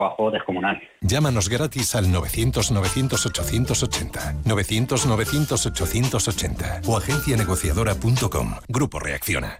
trabajo descomunal. Llámanos gratis al 900-900-880, 900-900-880 o agencianegociadora.com. Grupo Reacciona.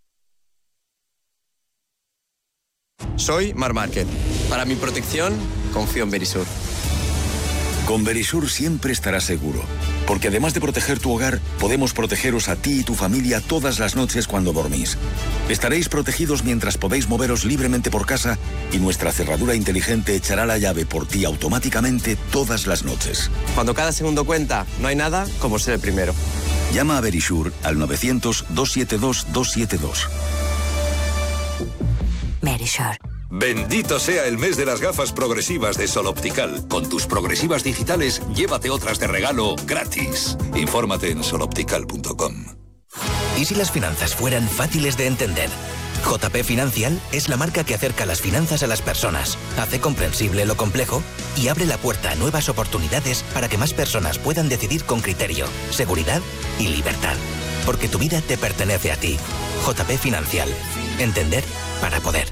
Soy Mar Márquez. Para mi protección, confío en Verisur. Con Verisur siempre estarás seguro, porque además de proteger tu hogar, podemos protegeros a ti y tu familia todas las noches cuando dormís. Estaréis protegidos mientras podéis moveros libremente por casa y nuestra cerradura inteligente echará la llave por ti automáticamente todas las noches. Cuando cada segundo cuenta, no hay nada como ser el primero. Llama a Verisur al 900-272-272. Verisur. Bendito sea el mes de las gafas progresivas de Sol Optical. Con tus progresivas digitales, llévate otras de regalo gratis. Infórmate en soloptical.com. ¿Y si las finanzas fueran fáciles de entender? JP Financial es la marca que acerca las finanzas a las personas, hace comprensible lo complejo y abre la puerta a nuevas oportunidades para que más personas puedan decidir con criterio, seguridad y libertad. Porque tu vida te pertenece a ti. JP Financial. Entender para poder.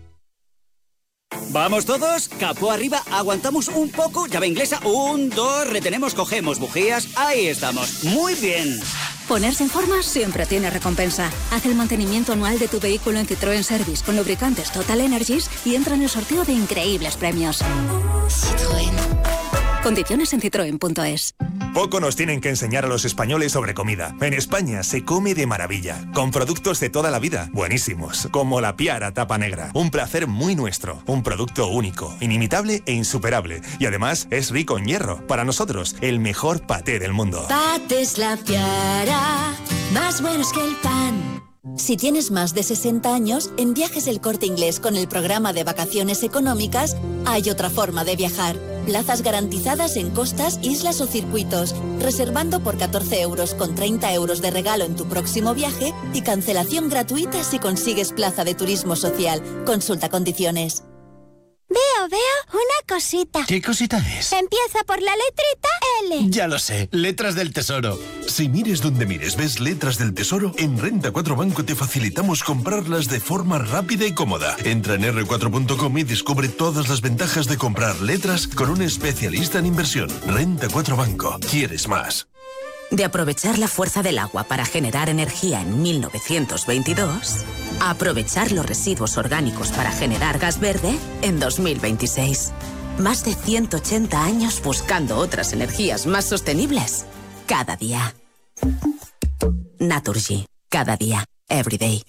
¿Vamos todos? Capó arriba, aguantamos un poco, llave inglesa, 1, 2, retenemos, cogemos bujías, ahí estamos, muy bien. Ponerse en forma siempre tiene recompensa. Haz el mantenimiento anual de tu vehículo en Citroën Service con lubricantes Total Energies y entra en el sorteo de increíbles premios. Citroën. Condiciones en citroen.es. Poco nos tienen que enseñar a los españoles sobre comida. En España se come de maravilla, con productos de toda la vida, buenísimos, como la Piara Tapa Negra. Un placer muy nuestro, un producto único, inimitable e insuperable. Y además es rico en hierro. Para nosotros, el mejor paté del mundo. Patés La Piara, más buenos que el pan. Si tienes más de 60 años, en Viajes El Corte Inglés con el programa de vacaciones económicas, hay otra forma de viajar. Plazas garantizadas en costas, islas o circuitos, reservando por 14 euros con 30 euros de regalo en tu próximo viaje y cancelación gratuita si consigues plaza de turismo social. Consulta condiciones. Veo una cosita. ¿Qué cosita es? Empieza por la letrita L. Ya lo sé, letras del tesoro. Si mires donde mires, ves letras del tesoro, en Renta 4 Banco te facilitamos comprarlas de forma rápida y cómoda. Entra en r4.com y descubre todas las ventajas de comprar letras con un especialista en inversión. Renta 4 Banco. ¿Quieres más? De aprovechar la fuerza del agua para generar energía en 1922, a aprovechar los residuos orgánicos para generar gas verde en 2026. Más de 180 años buscando otras energías más sostenibles. Cada día. Naturgy. Cada día. Every day.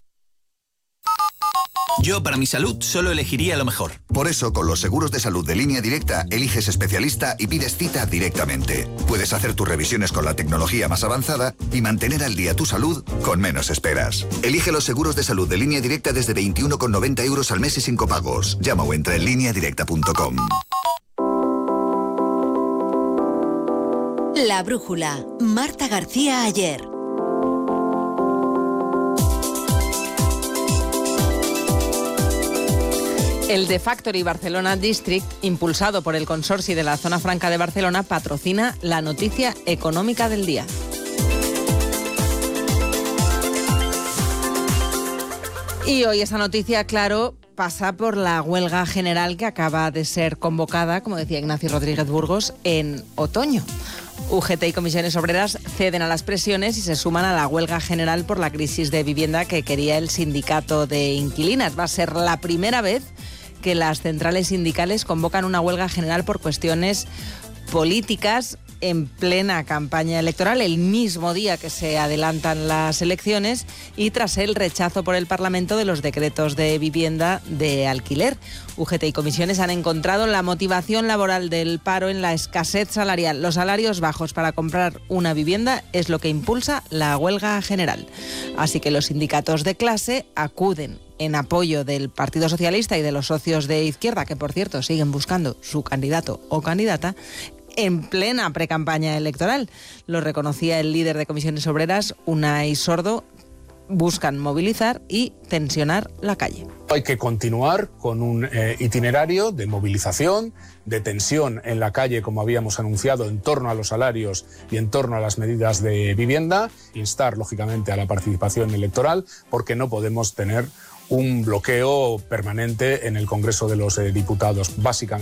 Yo, para mi salud, solo elegiría lo mejor. Por eso, con los seguros de salud de Línea Directa, eliges especialista y pides cita directamente. Puedes hacer tus revisiones con la tecnología más avanzada y mantener al día tu salud con menos esperas. Elige los seguros de salud de Línea Directa desde 21,90 euros al mes y sin copagos. Llama o entra en lineadirecta.com. La Brújula. Marta García Ayer. El The Factory Barcelona District, impulsado por el Consorci de la Zona Franca de Barcelona, patrocina la noticia económica del día. Y hoy esa noticia, claro, pasa por la huelga general que acaba de ser convocada, como decía Ignacio Rodríguez Burgos, en otoño. UGT y comisiones obreras ceden a las presiones y se suman a la huelga general por la crisis de vivienda que quería el sindicato de inquilinas. Va a ser la primera vez que las centrales sindicales convocan una huelga general por cuestiones políticas en plena campaña electoral, el mismo día que se adelantan las elecciones y tras el rechazo por el Parlamento de los decretos de vivienda de alquiler. UGT y comisiones han encontrado la motivación laboral del paro en la escasez salarial. Los salarios bajos para comprar una vivienda es lo que impulsa la huelga general. Así que los sindicatos de clase acuden en apoyo del Partido Socialista y de los socios de izquierda, que por cierto siguen buscando su candidato o candidata, en plena precampaña electoral. Lo reconocía el líder de comisiones obreras, Unai Sordo. Buscan movilizar y tensionar la calle. Hay que continuar con un itinerario de movilización, de tensión en la calle, como habíamos anunciado, en torno a los salarios y en torno a las medidas de vivienda. Instar, lógicamente, a la participación electoral, porque no podemos tener un bloqueo permanente en el Congreso de los Diputados, básicamente.